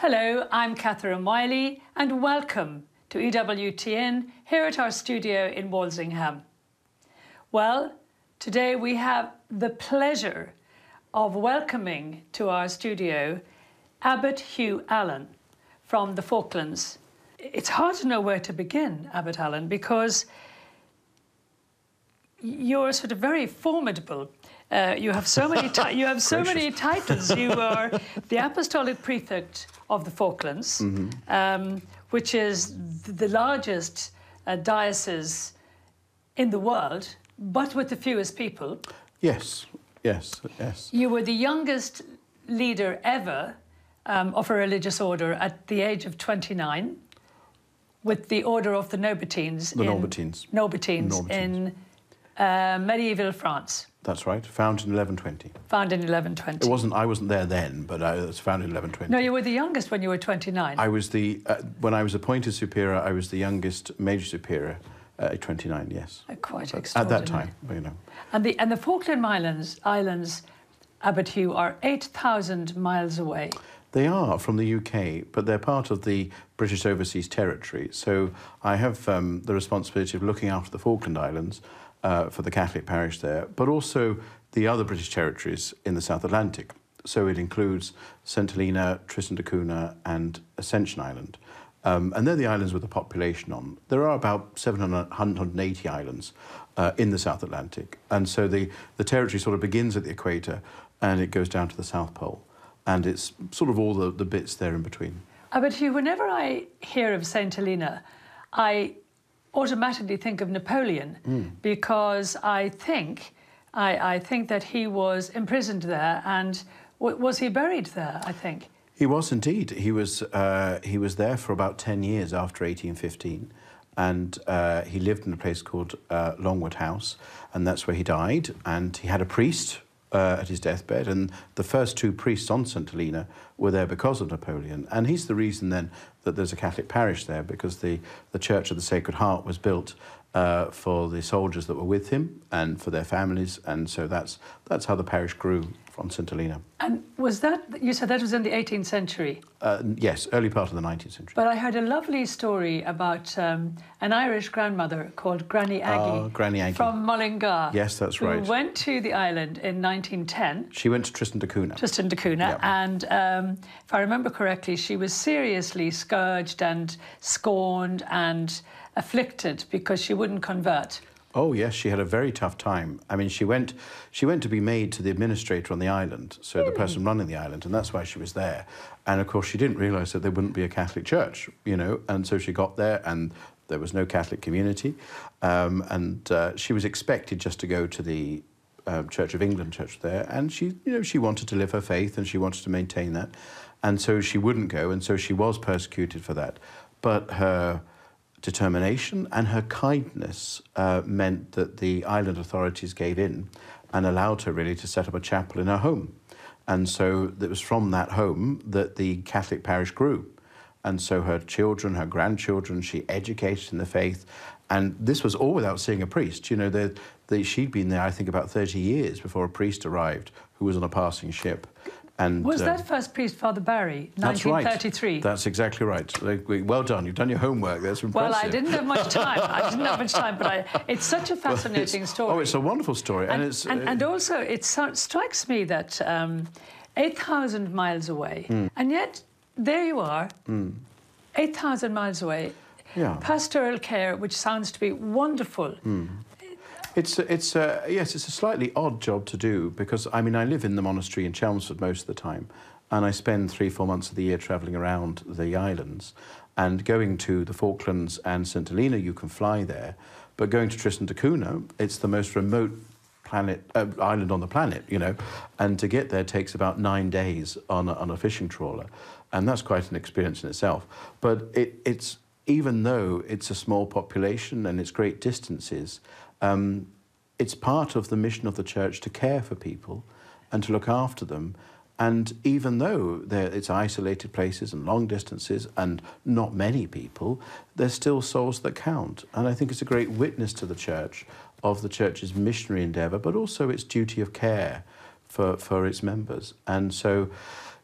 Hello, I'm Catherine Wiley and welcome to EWTN here at our studio in Walsingham. Well, today we have the pleasure of welcoming to our studio Abbot Hugh Allen from the Falklands. It's hard to know where to begin, Abbot Allen, because you're sort of very formidable. You have so many many titles. You are the Apostolic Prefect of the Falklands, which is the largest diocese in the world, but with the fewest people. Yes, yes, yes. You were the youngest leader ever of a religious order at the age of 29, with the Order of the Norbertines. Norbertines in medieval France. That's right. Founded in 1120. Founded in 1120. I wasn't there then, but it was founded in 1120. No, you were the youngest when you were 29. I was when I was appointed superior, I was the youngest major superior at 29. Yes. Quite extraordinary. At that time, you know. And the Falkland Islands, Abbot Hugh, are 8,000 miles away. They are from the UK, but they're part of the British Overseas Territory. So I have the responsibility of looking after the Falkland Islands for the Catholic parish there, but also the other British territories in the South Atlantic. So it includes St Helena, Tristan da Cunha and Ascension Island. And they're the islands with the population on. There are about 780 islands in the South Atlantic. And so the territory sort of begins at the equator and it goes down to the South Pole. And it's sort of all the bits there in between. But Hugh, whenever I hear of St Helena, I automatically think of Napoleon because I think that he was imprisoned there, and was he buried there, I think? He was indeed. He was there for about 10 years after 1815, and he lived in a place called Longwood House, and that's where he died. And he had a priest at his deathbed, and the first two priests on St Helena were there because of Napoleon. And he's the reason then that there's a Catholic parish there, because the Church of the Sacred Heart was built for the soldiers that were with him and for their families, and so that's how the parish grew from St Helena. And was that, you said that was in the 18th century? Yes, early part of the 19th century. But I heard a lovely story about an Irish grandmother called Granny Aggie. Granny Aggie. From Mullingar. Yes, that's right. Who went to the island in 1910. She went to Tristan da Cunha. Tristan da Cunha, yep. And if I remember correctly, she was seriously scourged and scorned and afflicted because she wouldn't convert. Oh yes, she had a very tough time. I mean, she went to be maid to the administrator on the island, so the person running the island, and that's why she was there. And of course, she didn't realise that there wouldn't be a Catholic church, you know, and so she got there and there was no Catholic community, and she was expected just to go to the Church of England church there, and she wanted to live her faith and she wanted to maintain that, and so she wouldn't go, and so she was persecuted for that. But her determination and her kindness meant that the island authorities gave in and allowed her really to set up a chapel in her home. And so it was from that home that the Catholic parish grew. And so her children, her grandchildren, she educated in the faith. And this was all without seeing a priest. You know, she'd been there, I think, about 30 years before a priest arrived who was on a passing ship. And, was that first priest Father Barry, 1933? That's right. That's exactly right. Well done. You've done your homework. That's impressive. Well, I didn't have much time. But it's such a fascinating story. Oh, it's a wonderful story. And also, it strikes me that 8,000 miles away, and yet there you are, 8,000 miles away, pastoral care, which sounds to be wonderful. Yes, it's a slightly odd job to do because, I mean, I live in the monastery in Chelmsford most of the time, and I spend 3-4 months of the year travelling around the islands. And going to the Falklands and St Helena, you can fly there, but going to Tristan da Cunha, it's the most remote island on the planet, you know, and to get there takes about 9 days on a fishing trawler, and that's quite an experience in itself. But it's even though it's a small population and it's great distances, it's part of the mission of the Church to care for people and to look after them. And even though it's isolated places and long distances and not many people, there's still souls that count. And I think it's a great witness to the Church of the Church's missionary endeavour, but also its duty of care for its members. And so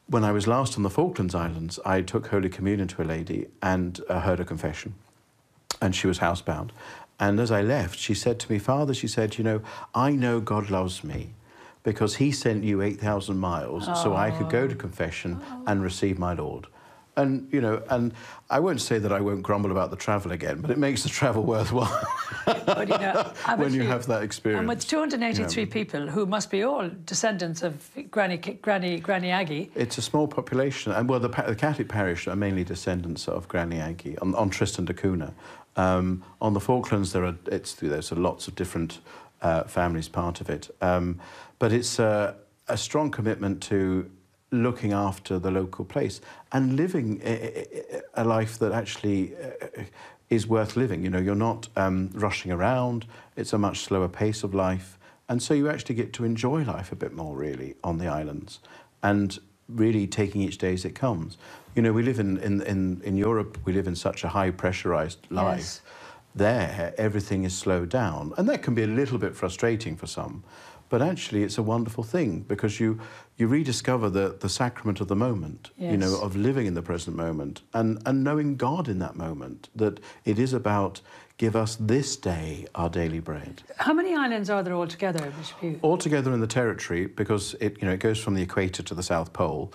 when I was last on the Falklands Islands, I took Holy Communion to a lady and heard her confession, and she was housebound. And as I left, she said to me, "Father," she said, "you know, I know God loves me because he sent you 8,000 miles so I could go to confession and receive my Lord." And, you know, and I won't say that I won't grumble about the travel again, but it makes the travel worthwhile But, you know, when you have that experience. And with 283 people who must be all descendants of Granny Aggie. It's a small population, and well, the Catholic parish are mainly descendants of Granny Aggie on Tristan da Cunha. On the Falklands, there's lots of different families part of it, but it's a strong commitment to looking after the local place and living a life that actually is worth living. You know, you're not rushing around. It's a much slower pace of life, and so you actually get to enjoy life a bit more, really, on the islands, and really taking each day as it comes. You know, we live in Europe. We live in such a high pressurized life. Yes. There, everything is slowed down, and that can be a little bit frustrating for some. But actually, it's a wonderful thing because you rediscover the sacrament of the moment, Yes. you know, of living in the present moment and knowing God in that moment, that it is about, give us this day our daily bread. How many islands are there altogether, Bishop Hugh? Altogether in the territory, because it goes from the equator to the South Pole,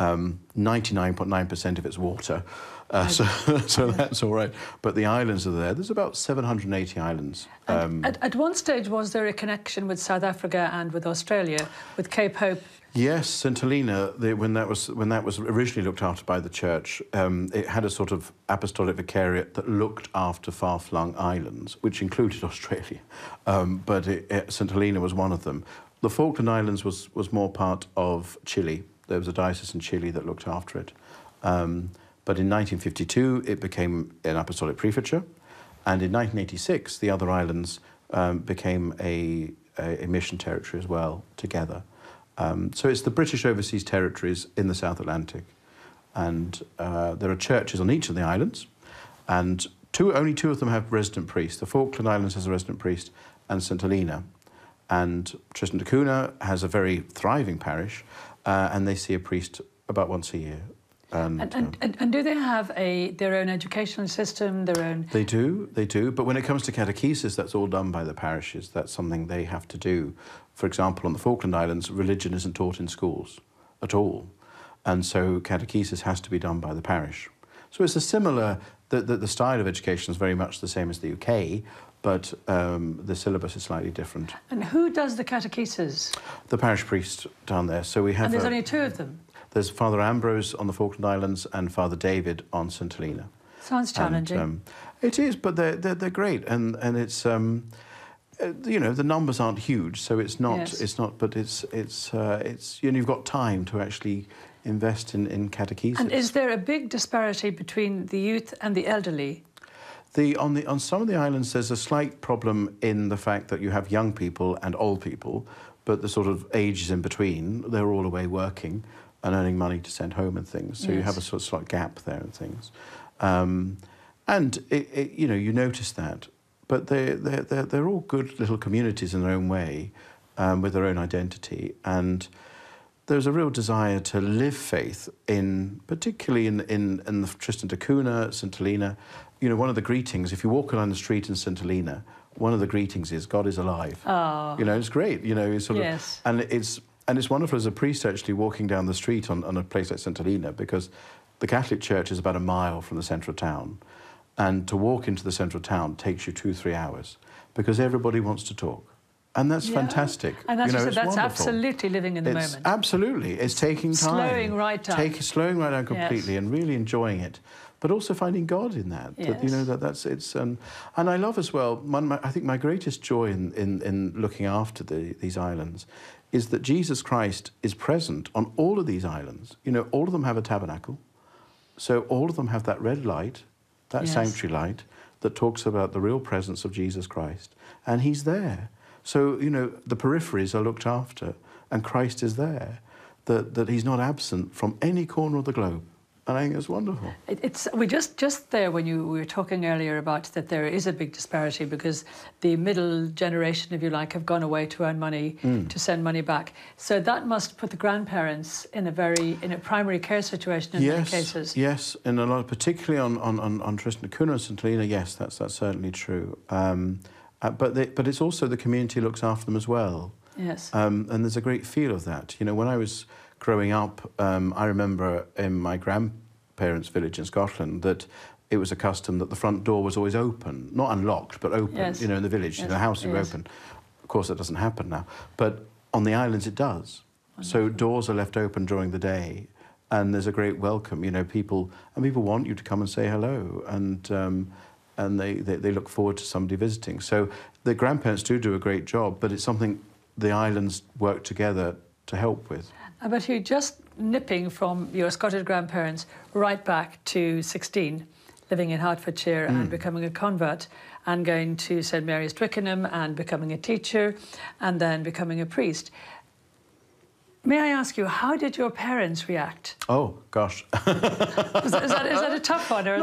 99.9% of it's water, so that's all right. But the islands are there. There's about 780 islands. At one stage, was there a connection with South Africa and with Australia, with Cape Hope? Yes, St Helena, when that was originally looked after by the church, it had a sort of apostolic vicariate that looked after far-flung islands, which included Australia, but St Helena was one of them. The Falkland Islands was more part of Chile. There was a diocese in Chile that looked after it. But in 1952, it became an apostolic prefecture, and in 1986, the other islands became a mission territory as well, together. So it's the British Overseas Territories in the South Atlantic. And there are churches on each of the islands, and only two of them have resident priests. The Falkland Islands has a resident priest, and St Helena. And Tristan da Cunha has a very thriving parish, and they see a priest about once a year. And do they have their own educational system, their own... They do. But when it comes to catechesis, that's all done by the parishes. That's something they have to do. For example, on the Falkland Islands, religion isn't taught in schools at all. And so catechesis has to be done by the parish. So it's a similar... The style of education is very much the same as the UK, but the syllabus is slightly different. And who does the catechesis? The parish priest down there. So we have... And there's only two of them? There's Father Ambrose on the Falkland Islands and Father David on St Helena. Sounds challenging. And, it is, but they're great, and it's you know, the numbers aren't huge, so it's not. Yes. It's not, but it's you know, you've got time to actually invest in catechesis. And is there a big disparity between the youth and the elderly? On some of the islands, there's a slight problem in the fact that you have young people and old people, but the sort of ages in between, they're all away working and earning money to send home and things. So you have a sort of slight gap there and things. And you know, you notice that. But they're all good little communities in their own way, with their own identity. And there's a real desire to live faith particularly in the Tristan da Cunha, St Helena. You know, one of the greetings, if you walk along the street in St Helena, one of the greetings is God is alive. Oh. You know, it's great. You know, it's sort Yes. of, and it's wonderful as a priest actually walking down the street on a place like St Helena, because the Catholic Church is about a mile from the centre of town, and to walk into the centre of town takes you 2-3 hours because everybody wants to talk. And that's fantastic. And that's, you know, that's wonderful. absolutely living in the moment. Absolutely. It's taking time. Slowing right down. Slowing right down completely, and really enjoying it. But also finding God in that. Yes. That, you know, and I love as well, I think my greatest joy in looking after these islands is that Jesus Christ is present on all of these islands. You know, all of them have a tabernacle. So all of them have that red light, that sanctuary light, that talks about the real presence of Jesus Christ. And he's there. So, you know, the peripheries are looked after, and Christ is there, that he's not absent from any corner of the globe. And I think it's wonderful. We just there when we were talking earlier about that there is a big disparity because the middle generation, if you like, have gone away to earn money, to send money back. So that must put the grandparents in a primary care situation in many cases. Yes, in a lot, particularly on Tristan da Cunha and St Helena. Yes, that's certainly true. But it's also the community looks after them as well. Yes. And there's a great feel of that. You know, when I was growing up, I remember in my grandparents' village in Scotland that it was a custom that the front door was always open, not unlocked, but open, yes. you know, in the village. Yes. The house was open. Of course, that doesn't happen now. But on the islands, it does. Wonderful. So doors are left open during the day, and there's a great welcome. You know, people want you to come and say hello, and they look forward to somebody visiting. So the grandparents do a great job, but it's something the islands work together to help with. But you're just nipping from your Scottish grandparents right back to 16, living in Hertfordshire and becoming a convert and going to St Mary's Twickenham and becoming a teacher and then becoming a priest. May I ask you, how did your parents react? Oh, gosh. Is that a tough one? Or